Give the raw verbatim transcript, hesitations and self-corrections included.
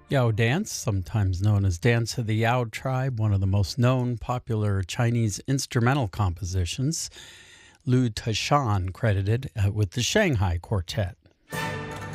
Yao dance, sometimes known as Dance of the Yao tribe, one of the most known popular Chinese instrumental compositions. Lu Tashan credited uh, with the Shanghai Quartet.